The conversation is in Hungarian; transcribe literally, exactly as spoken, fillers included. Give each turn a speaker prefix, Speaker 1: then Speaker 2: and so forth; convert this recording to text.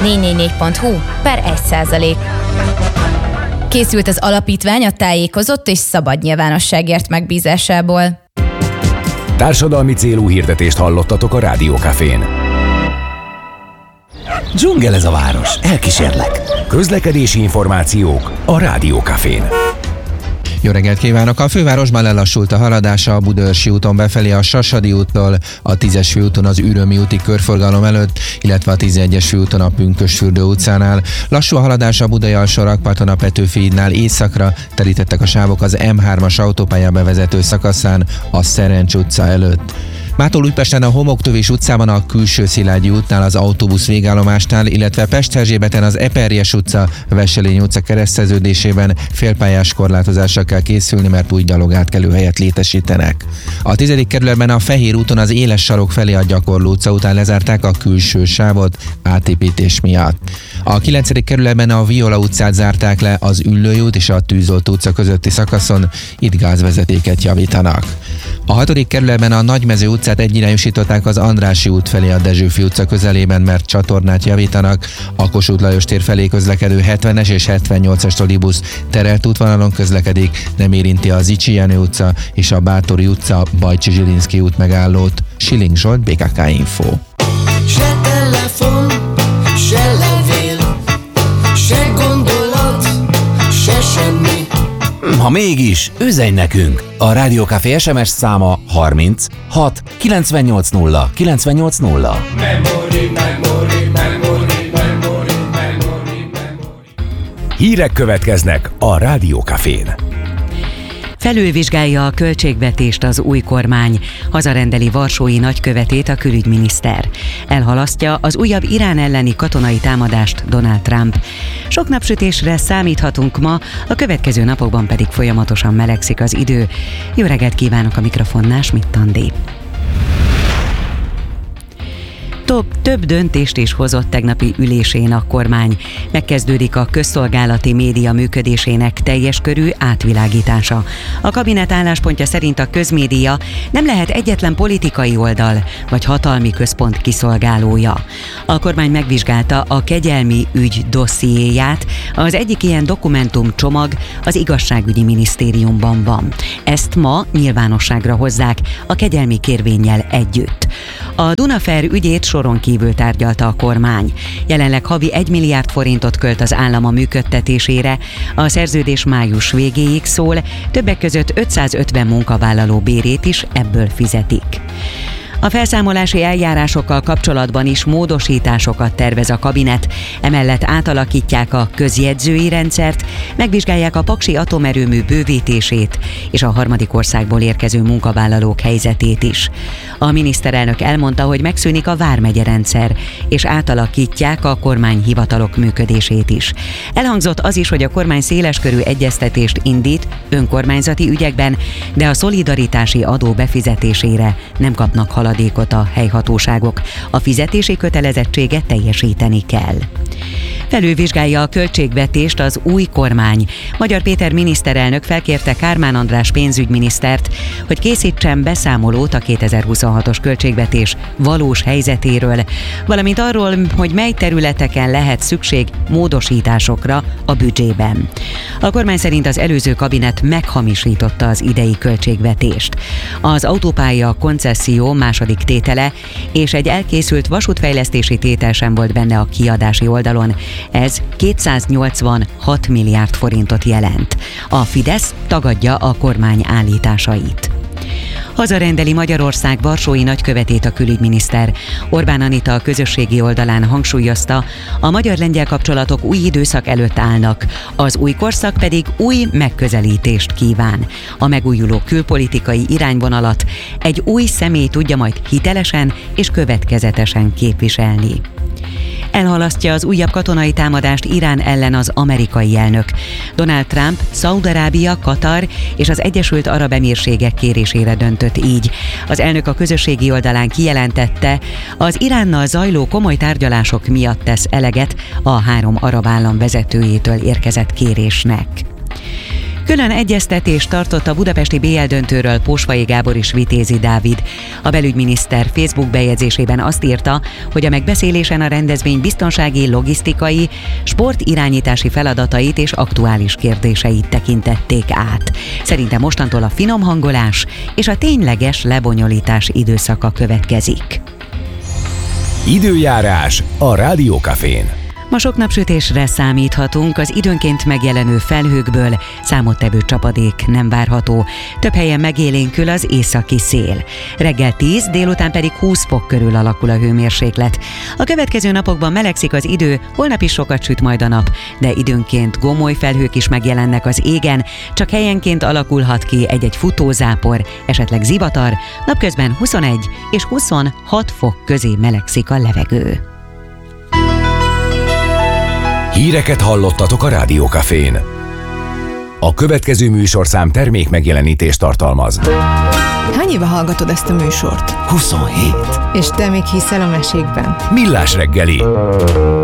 Speaker 1: négy négy négy pont hu per egy százalék. Készült az alapítvány a tájékozott és szabad nyilvánosságért megbízásából.
Speaker 2: Társadalmi célú hirdetést hallottatok a Rádió Cafén.
Speaker 3: Dzsungel ez a város, elkísérlek.
Speaker 2: Közlekedési információk a Rádió Cafén.
Speaker 4: Jó reggelt kívánok! A fővárosban lelassult a haladása a Budaörsi úton befelé a Sasadi úttól, a tízes főúton az Ürömi úti körforgalom előtt, illetve a tizenegyes főúton a Pünkösdfürdő utcánál. Lassú a haladás a Budai alsó rakparton a Petőfi hídnál északra, terítettek a sávok az em hármas autópálya bevezető szakaszán a Szerencs utca előtt. Mától Újpesten a Homoktövés utcában a Külső Szilágyi útnál az autóbusz végállomásnál, illetve Pest-Erzsébeten az Eperjes utca, Wesselény utca kereszteződésében félpályás korlátozásra kell készülni, mert új gyalogátkelőhelyet létesítenek. A tizedik kerületben a Fehér úton az Éles sarok felé a Gyakorló utca után lezárták a külső sávot átépítés miatt. A kilencedik kerületben a Viola utcát zárták le az Üllői út és a Tűzoltó utca közötti szakaszon, itt gázvezetéket javítanak. A hatodik kerületben a Nagymező utcát egyirányosították az Andrássy út felé a Dezsőfi utca közelében, mert csatornát javítanak. A Kossuth Lajos tér felé közlekedő hetvenes és hetvennyolcas trolibusz terelt útvonalon közlekedik, nem érinti a Zichy Jenő utca és a Bátori utca Bajcsi Zsilinszky út megállót. Schilling Zsolt, bé ká ká Info.
Speaker 5: Se telefon, se levél, se gondolat, se semmi.
Speaker 3: Ha mégis, üzenj nekünk! A Rádió Café es em es száma harminc hat kilencvennyolc nulla kilencvennyolc nulla.
Speaker 5: Memory, memory, memory, memory, memory, memory.
Speaker 2: Hírek következnek a Rádió Cafén.
Speaker 6: Felülvizsgálja a költségvetést az új kormány, hazarendeli Varsói nagykövetét a külügyminiszter. Elhalasztja az újabb Irán elleni katonai támadást Donald Trump. Sok napsütésre számíthatunk ma, a következő napokban pedig folyamatosan melegszik az idő. Jó reggelt kívánok, a mikrofonnál Schmidt Andi. Több döntést is hozott tegnapi ülésén a kormány. Megkezdődik a közszolgálati média működésének teljes körű átvilágítása. A kabinet álláspontja szerint a közmédia nem lehet egyetlen politikai oldal vagy hatalmi központ kiszolgálója. A kormány megvizsgálta a kegyelmi ügy dossziéját, az egyik ilyen dokumentumcsomag az igazságügyi minisztériumban van. Ezt ma nyilvánosságra hozzák a kegyelmi kérvénnyel együtt. A Dunafer ügyét soron kívül tárgyalta a kormány. Jelenleg havi egy milliárd forintot költ az állam a működtetésére, a szerződés május végéig szól, többek között ötszázötven munkavállaló bérét is ebből fizetik. A felszámolási eljárásokkal kapcsolatban is módosításokat tervez a kabinet, emellett átalakítják a közjegyzői rendszert, megvizsgálják a paksi atomerőmű bővítését és a harmadik országból érkező munkavállalók helyzetét is. A miniszterelnök elmondta, hogy megszűnik a vármegye rendszer, és átalakítják a kormányhivatalok működését is. Elhangzott az is, hogy a kormány széleskörű egyeztetést indít önkormányzati ügyekben, de a szolidaritási adó befizetésére nem kapnak haladékot a helyhatóságok. A fizetési kötelezettséget teljesíteni kell. Felülvizsgálja a költségvetést az új kormány. Magyar Péter miniszterelnök felkérte Kármán András pénzügyminisztert, hogy készítsen beszámolót a kétezer-huszonhatos költségvetés valós helyzetéről, valamint arról, hogy mely területeken lehet szükség módosításokra a büdzsében. A kormány szerint az előző kabinet meghamisította az idei költségvetést. Az autópálya koncesszió második tétele és egy elkészült vasútfejlesztési tétel sem volt benne a kiadási oldalon. Ez kétszáznyolcvanhat milliárd forintot jelent. A Fidesz tagadja a kormány állításait. Hazarendeli Magyarország Varsói nagykövetét a külügyminiszter. Orbán Anita a közösségi oldalán hangsúlyozta, a magyar-lengyel kapcsolatok új időszak előtt állnak, az új korszak pedig új megközelítést kíván. A megújuló külpolitikai irányvonalat egy új személy tudja majd hitelesen és következetesen képviselni. Elhalasztja az újabb katonai támadást Irán ellen az amerikai elnök. Donald Trump Szaúd-Arábia, Katar és az Egyesült Arab Emírségek kérésére döntött így. Az elnök a közösségi oldalán kijelentette, az Iránnal zajló komoly tárgyalások miatt tesz eleget a három arab állam vezetőjétől érkezett kérésnek. Külön egyeztetést tartott a budapesti bé el döntőről Pósfai Gábor és Vitézi Dávid. A belügyminiszter Facebook bejegyzésében azt írta, hogy a megbeszélésen a rendezvény biztonsági, logisztikai, sportirányítási feladatait és aktuális kérdéseit tekintették át. Szerinte mostantól a finom hangolás és a tényleges lebonyolítás időszaka következik.
Speaker 2: Időjárás a Rádió Cafén.
Speaker 6: Ma sok napsütésre számíthatunk, az időnként megjelenő felhőkből számottevő csapadék nem várható. Több helyen megélénkül az északi szél. Reggel tíz, délután pedig húsz fok körül alakul a hőmérséklet. A következő napokban melegszik az idő, holnap is sokat süt majd a nap, de időnként gomoly felhők is megjelennek az égen, csak helyenként alakulhat ki egy-egy futózápor, esetleg zivatar, napközben huszonegy és huszonhat fok közé melegszik a levegő.
Speaker 2: Híreket hallottatok a Rádió Cafén. A következő műsorszám termék megjelenítést tartalmaz.
Speaker 7: Hány éve hallgatod ezt a műsort?
Speaker 2: huszonhét.
Speaker 7: És te még hiszel a mesékben?
Speaker 2: Millás reggeli.